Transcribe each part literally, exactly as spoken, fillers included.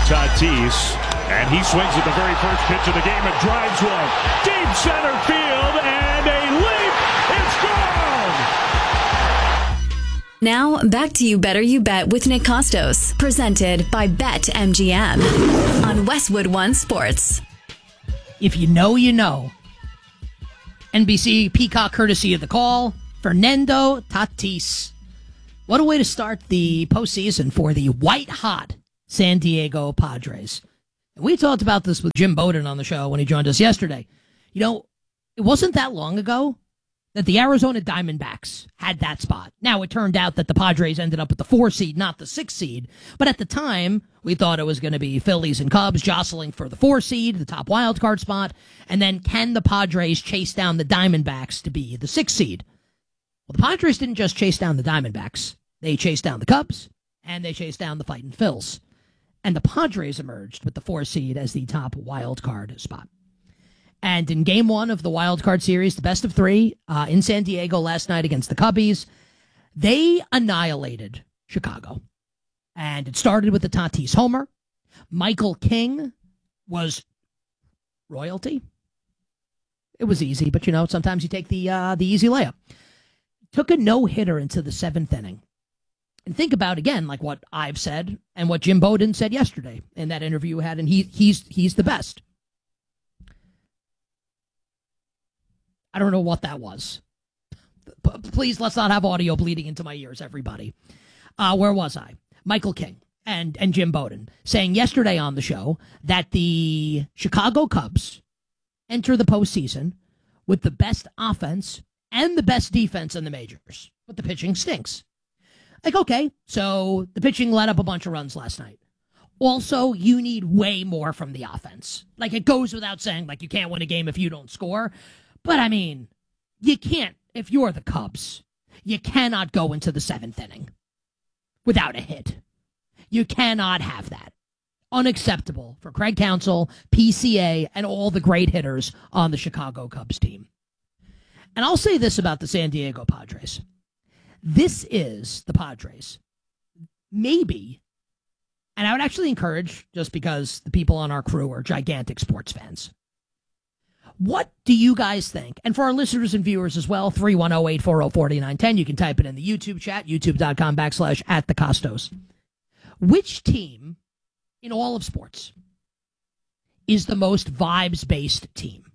Tatis, and he swings at the very first pitch of the game and drives one. Deep center field, and a leap. It's gone! Now, back to You Better You Bet with Nick Costos, presented by BetMGM on Westwood One Sports. If you know, you know. N B C Peacock courtesy of The Call, Fernando Tatis. What a way to start the postseason for the white-hot San Diego Padres. And we talked about this with Jim Bowden on the show when he joined us yesterday. You know, it wasn't that long ago that the Arizona Diamondbacks had that spot. Now, it turned out that the Padres ended up with the four seed, not the six seed. But at the time, we thought it was going to be Phillies and Cubs jostling for the four seed, the top wild card spot. And then can the Padres chase down the Diamondbacks to be the six seed? Well, the Padres didn't just chase down the Diamondbacks. They chased down the Cubs, and they chased down the Fightin' Phils. And the Padres emerged with the four seed as the top wild card spot. And in game one of the wild card series, the best of three uh, in San Diego last night against the Cubbies, they annihilated Chicago. And it started with the Tatis homer. Michael King was royalty. It was easy, but you know, sometimes you take the uh, the easy layup. Took a no-hitter into the seventh inning. And think about, again, like what I've said and what Jim Bowden said yesterday in that interview we had, and he he's he's the best. I don't know what that was. P- please, let's not have audio bleeding into my ears, everybody. Uh, where was I? Michael King and, and Jim Bowden saying yesterday on the show that the Chicago Cubs enter the postseason with the best offense and the best defense in the majors, but the pitching stinks. Like, okay, so the pitching let up a bunch of runs last night. Also, you need way more from the offense. Like, it goes without saying, like, you can't win a game if you don't score. But, I mean, you can't, if you're the Cubs, you cannot go into the seventh inning without a hit. You cannot have that. Unacceptable for Craig Counsell, P C A, and all the great hitters on the Chicago Cubs team. And I'll say this about the San Diego Padres. This is the Padres. Maybe, and I would actually encourage, just because the people on our crew are gigantic sports fans, what do you guys think? And for our listeners and viewers as well, three one zero, eight four zero, four nine one zero. You can type it in the YouTube chat, youtube.com backslash at the Costos. Which team in all of sports is the most vibes-based team?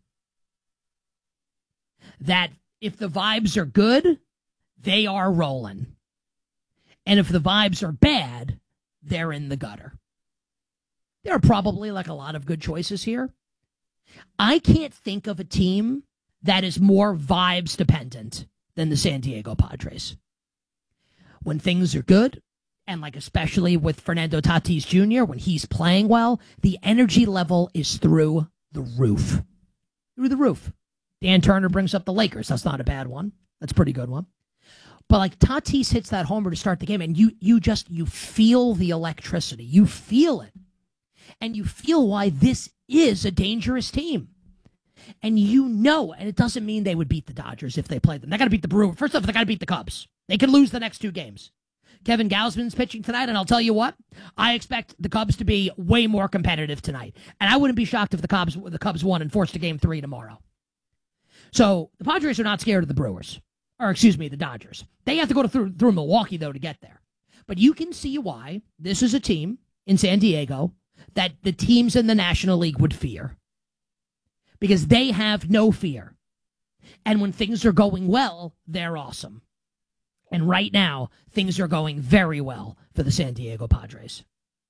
That if the vibes are good, they are rolling. And if the vibes are bad, they're in the gutter. There are probably like a lot of good choices here. I can't think of a team that is more vibes dependent than the San Diego Padres. When things are good, and like especially with Fernando Tatis Junior, when he's playing well, the energy level is through the roof. Through the roof. Dan Turner brings up the Lakers. That's not a bad one. That's a pretty good one. But like Tatis hits that homer to start the game, and you you just, you feel the electricity. You feel it. And you feel why this is a dangerous team. And you know, and it doesn't mean they would beat the Dodgers if they played them. They got to beat the Brewers. First off, they got to beat the Cubs. They could lose the next two games. Kevin Gausman's pitching tonight, and I'll tell you what, I expect the Cubs to be way more competitive tonight. And I wouldn't be shocked if the Cubs the Cubs won and forced a game three tomorrow. So the Padres are not scared of the Brewers. Or excuse me, the Dodgers. They have to go to through, through Milwaukee, though, to get there. But you can see why this is a team in San Diego that the teams in the National League would fear. Because they have no fear. And when things are going well, they're awesome. And right now, things are going very well for the San Diego Padres.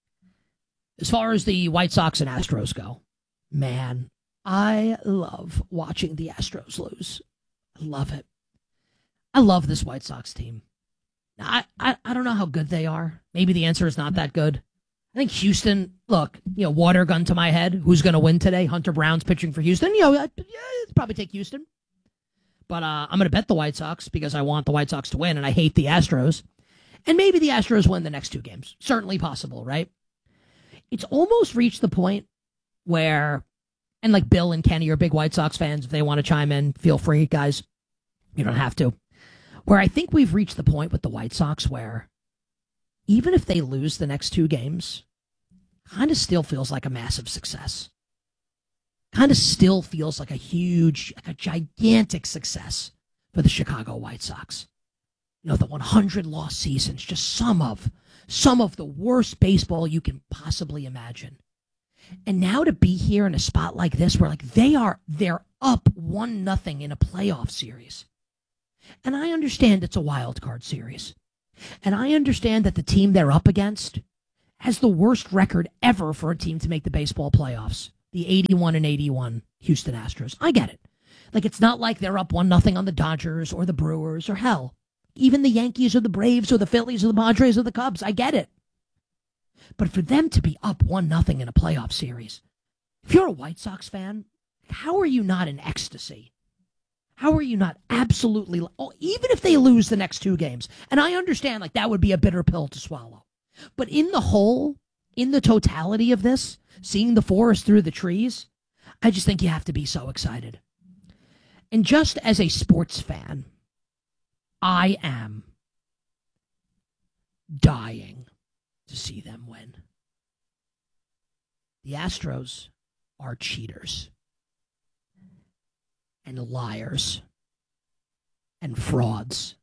As far as the White Sox and Astros go, man, I love watching the Astros lose. I love it. I love this White Sox team. I, I, I don't know how good they are. Maybe the answer is not that good. I think Houston, look, you know, water gun to my head. Who's going to win today? Hunter Brown's pitching for Houston. You know, I'd, yeah, I'd probably take Houston. But uh, I'm going to bet the White Sox because I want the White Sox to win, and I hate the Astros. And maybe the Astros win the next two games. Certainly possible, right? It's almost reached the point where, and like Bill and Kenny are big White Sox fans. If they want to chime in, feel free, guys. You don't have to. Where I think we've reached the point with the White Sox where even if they lose the next two games, kind of still feels like a massive success. Kind of still feels like a huge, a gigantic success for the Chicago White Sox. You know, the one hundred loss seasons, just some of, some of the worst baseball you can possibly imagine. And now to be here in a spot like this where like they are, they're up one nothing in a playoff series. And I understand it's a wild card series. And I understand that the team they're up against has the worst record ever for a team to make the baseball playoffs. The eighty-one and eighty-one Houston Astros. I get it. Like, it's not like they're up one nothing on the Dodgers or the Brewers or hell, even the Yankees or the Braves or the Phillies or the Padres or the Cubs. I get it. But for them to be up one nothing in a playoff series, if you're a White Sox fan, how are you not in ecstasy? How are you not absolutely, oh, even if they lose the next two games, and I understand like that would be a bitter pill to swallow, but in the whole, in the totality of this, seeing the forest through the trees, I just think you have to be so excited. And just as a sports fan, I am dying to see them win. The Astros are cheaters and liars and frauds.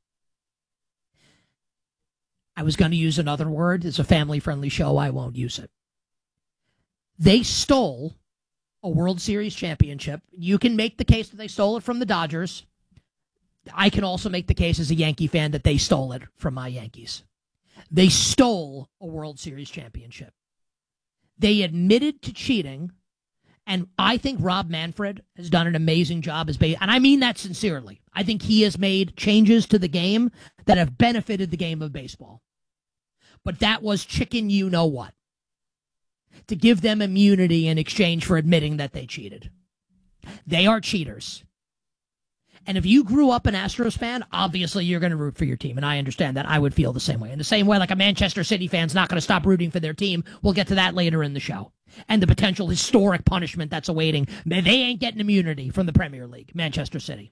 I was going to use another word. It's a family-friendly show. I won't use it. They stole a World Series championship. You can make the case that they stole it from the Dodgers. I can also make the case as a Yankee fan that they stole it from my Yankees. They stole a World Series championship. They admitted to cheating, and I think Rob Manfred has done an amazing job as base, and I mean that sincerely. I think he has made changes to the game that have benefited the game of baseball. But that was chicken you know what, to give them immunity in exchange for admitting that they cheated. They are cheaters. And if you grew up an Astros fan, obviously you're going to root for your team. And I understand that. I would feel the same way. In the same way, like a Manchester City fan's not going to stop rooting for their team. We'll get to that later in the show. And the potential historic punishment that's awaiting. They ain't getting immunity from the Premier League, Manchester City.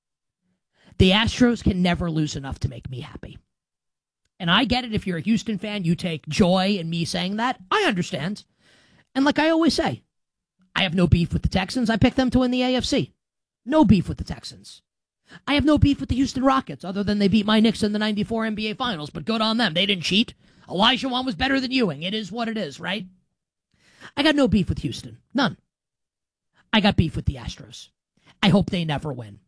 The Astros can never lose enough to make me happy. And I get it. If you're a Houston fan, you take joy in me saying that. I understand. And like I always say, I have no beef with the Texans. I picked them to win the A F C. No beef with the Texans. I have no beef with the Houston Rockets, other than they beat my Knicks in the ninety-four N B A Finals, but good on them. They didn't cheat. Elijah Wan was better than Ewing. It is what it is, right? I got no beef with Houston. None. I got beef with the Astros. I hope they never win.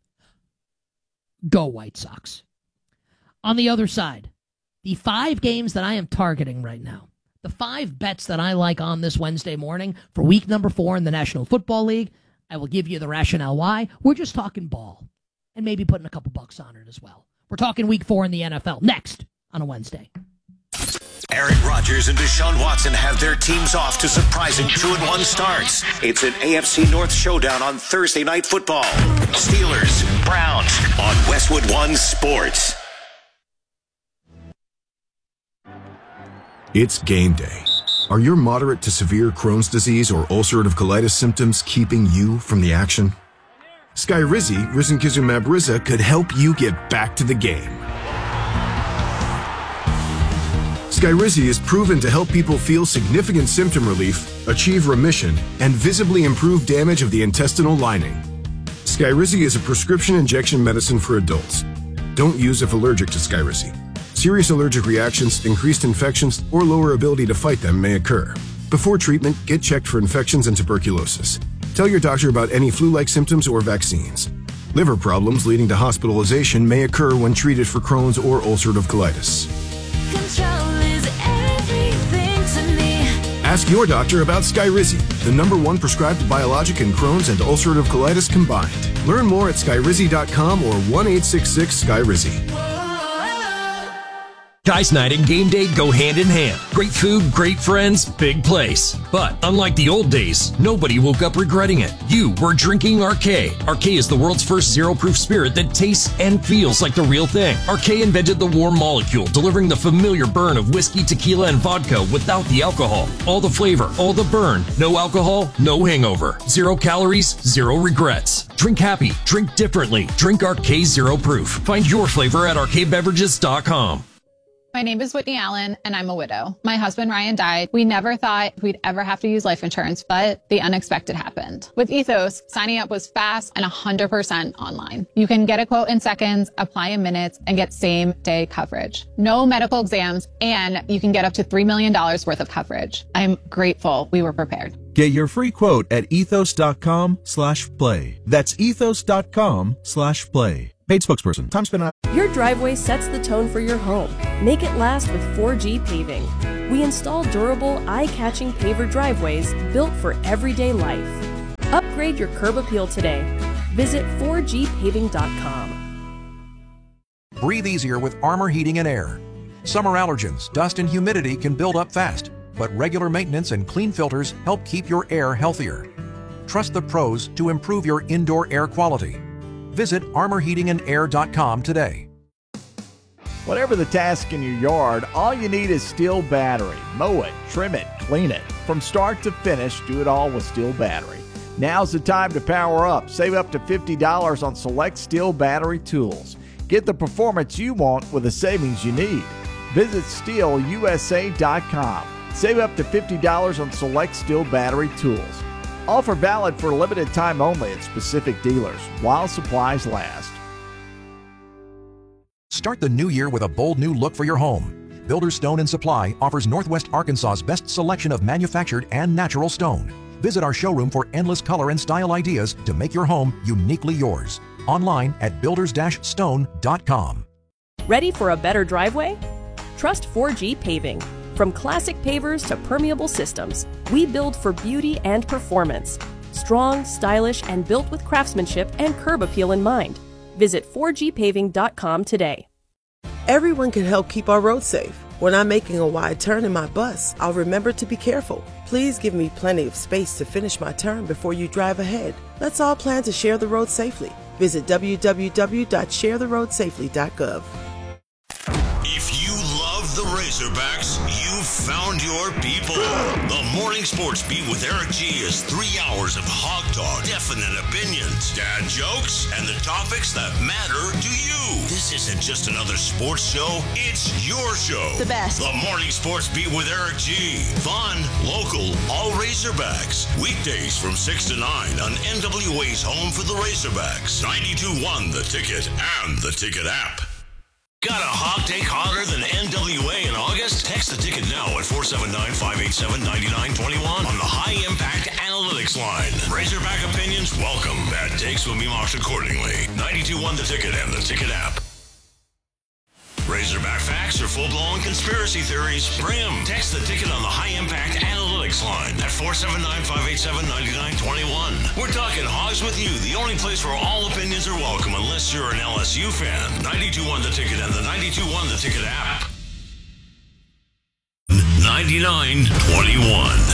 Go White Sox. On the other side, the five games that I am targeting right now, the five bets that I like on this Wednesday morning for week number four in the National Football League, I will give you the rationale why. We're just talking ball and maybe putting a couple bucks on it as well. We're talking week four in the N F L next on a Wednesday. Aaron Rodgers and Deshaun Watson have their teams off to surprising two and one starts. It's an A F C North showdown on Thursday Night Football. Steelers, Browns on Westwood One Sports. It's game day. Are your moderate to severe Crohn's disease or ulcerative colitis symptoms keeping you from the action? Skyrizi, risankizumab Riza, could help you get back to the game. Skyrizi is proven to help people feel significant symptom relief, achieve remission, and visibly improve damage of the intestinal lining. Skyrizi is a prescription injection medicine for adults. Don't use if allergic to Skyrizi. Serious allergic reactions, increased infections, or lower ability to fight them may occur. Before treatment, get checked for infections and tuberculosis. Tell your doctor about any flu-like symptoms or vaccines. Liver problems leading to hospitalization may occur when treated for Crohn's or ulcerative colitis. Control is everything to me. Ask your doctor about Skyrizi, the number one prescribed biologic in Crohn's and ulcerative colitis combined. Learn more at skyrizi dot com or one eight six six Skyrizi. Guys night and game day go hand in hand. Great food, great friends, big place. But unlike the old days, nobody woke up regretting it. You were drinking R K. R K is the world's first zero-proof spirit that tastes and feels like the real thing. R K invented the warm molecule, delivering the familiar burn of whiskey, tequila, and vodka without the alcohol. All the flavor, all the burn. No alcohol, no hangover. Zero calories, zero regrets. Drink happy, drink differently. Drink R K Zero Proof. Find your flavor at R K beverages dot com. My name is Whitney Allen, and I'm a widow. My husband, Ryan, died. We never thought we'd ever have to use life insurance, but the unexpected happened. With Ethos, signing up was fast and one hundred percent online. You can get a quote in seconds, apply in minutes, and get same-day coverage. No medical exams, and you can get up to three million dollars worth of coverage. I'm grateful we were prepared. Get your free quote at ethos.com slash play. That's ethos.com slash play. Paid spokesperson. Time spent on. Your driveway sets the tone for your home. Make it last with four G Paving. We install durable, eye-catching paver driveways built for everyday life. Upgrade your curb appeal today. Visit four G paving dot com. Breathe easier with Armor Heating and Air. Summer allergens, dust, and humidity can build up fast, but regular maintenance and clean filters help keep your air healthier. Trust the pros to improve your indoor air quality. Visit armor heating and air dot com today. Whatever the task in your yard, all you need is Steel Battery. Mow it, trim it, clean it. From start to finish, do it all with Steel Battery. Now's the time to power up. Save up to fifty dollars on select Steel Battery tools. Get the performance you want with the savings you need. Visit steel u s a dot com. Save up to fifty dollars on select Steel Battery tools. Offer valid for a limited time only at specific dealers while supplies last. Start the new year with a bold new look for your home. Builders Stone and Supply offers Northwest Arkansas's best selection of manufactured and natural stone. Visit our showroom for endless color and style ideas to make your home uniquely yours. Online at builders stone dot com. Ready for a better driveway? Trust four G Paving. From classic pavers to permeable systems, we build for beauty and performance. Strong, stylish, and built with craftsmanship and curb appeal in mind. Visit four G paving dot com today. Everyone can help keep our roads safe. When I'm making a wide turn in my bus, I'll remember to be careful. Please give me plenty of space to finish my turn before you drive ahead. Let's all plan to share the road safely. Visit w w w dot share the road safely dot gov. If you love the Razorbacks, you've found your people. The Morning Sports Beat with Eric G is three hours of hog talk, definite opinions, dad jokes, and the topics that matter to you. This isn't just another sports show, it's your show. The best. The Morning Sports Beat with Eric G. Fun, local, all Razorbacks. Weekdays from six to nine on N W A's home for the Razorbacks. ninety-two point one The Ticket and the Ticket app. Got a hot take hotter than N W A in August? Text the ticket now at four seven nine, five eight seven, nine nine two one on the High Impact Analytics line. Razorback opinions welcome. Bad takes will be marked accordingly. ninety-two point one The Ticket and the Ticket app. Razorback facts or full-blown conspiracy theories? Bring 'em. Text the ticket on the High Impact Analytics line at four seven nine, five eight seven, nine nine two one. We're talking Hogs with You, the only place where all opinions are welcome unless you're an L S U fan. ninety-two point one The Ticket and the ninety-two point one The Ticket app. ninety-nine twenty-one.